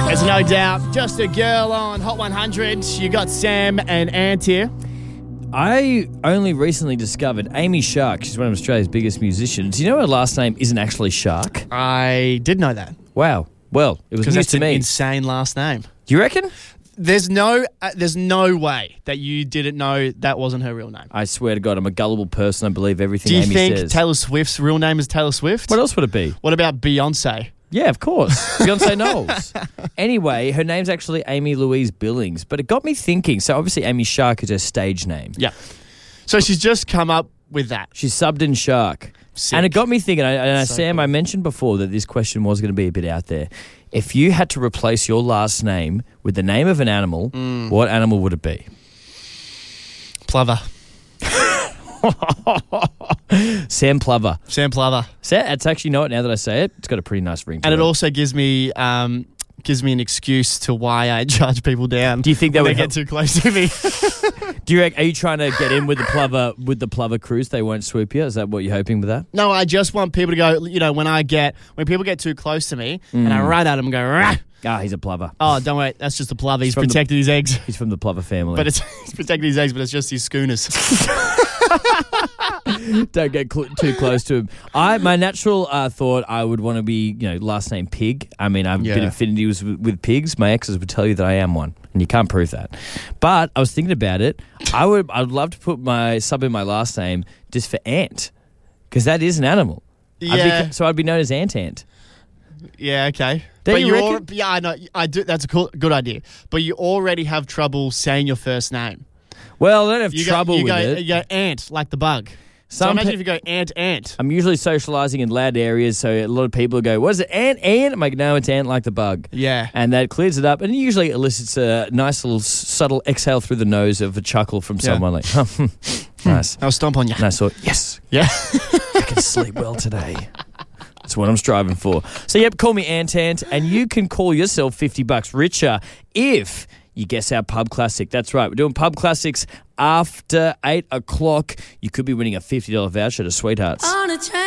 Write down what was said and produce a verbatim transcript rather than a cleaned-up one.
There's no doubt. Just a girl on Hot one hundred. You got Sam and Ant here. I only recently discovered Amy Shark. She's one of Australia's biggest musicians. Do you know her last name isn't actually Shark? I did know that. Wow. Well, it was Because news that's to an me. insane last name. Do you reckon? There's no, uh, there's no way that you didn't know that wasn't her real name. I swear to God, I'm a gullible person. I believe everything Do you Amy think says. Taylor Swift's real name is Taylor Swift? What else would it be? What about Beyonce? Yeah, of course. Beyonce Knowles. Anyway, her name's actually Amy Louise Billings, but it got me thinking. So obviously Amy Shark is her stage name. Yeah. So she's just come up with that. She's subbed in Shark. Sick. And it got me thinking, and I, So Sam, cool. I mentioned before that this question was going to be a bit out there. If you had to replace your last name with the name of an animal, Mm. what animal would it be? Plover. Sam Plover. Sam Plover. Sam, it's actually, you know what, now that I say it, it's got a pretty nice ring to And it. it also gives me um, gives me an excuse to why I charge people down. Do you think that when would they help? get too close to me? Do you reckon, are you trying to get in with the Plover with the Plover cruise? They won't swoop you? Is that what you're hoping with that? No, I just want people to go, you know, when I get, when people get too close to me and Mm. I run at them and go, rah, Ah, he's a Plover. oh, don't worry, that's just a plover. He's from the- protected his eggs. He's from the Plover family. But it's he's protected his eggs, but it's just his schooners. Don't get cl- too close to him. I my natural uh, thought I would want to be, you know, last name Pig. I mean, I have a bit Yeah. of affinity with, with pigs. My exes would tell you that I am one, and you can't prove that. But I was thinking about it. I would. I'd love to put my sub in my last name just for Ant, because that is an animal. I'd Yeah. be, so I'd be known as Ant Ant. Yeah, okay. Don't but you you reckon? al- yeah, I know. I do. That's a cool, good idea. But you already have trouble saying your first name. Well, I don't have You trouble go, you with go, it. You go ant like the bug. So Some imagine pe- if you go ant ant. I'm usually socialising in loud areas, so a lot of people go, "What is it, Ant Ant?" I'm like, "No, it's Ant like the bug." Yeah. And that clears it up, and it usually elicits a nice little s- subtle exhale through the nose of a chuckle from Yeah. someone like, huh, hmm, nice. I'll stomp on you. And I thought, yes, Yeah. I can sleep well today. That's what I'm striving for. So, yep, call me Ant Ant, and you can call yourself fifty bucks richer if you guess our pub classic. That's right, we're doing pub classics after eight o'clock. You could be winning a fifty dollars voucher to Sweethearts. On a train.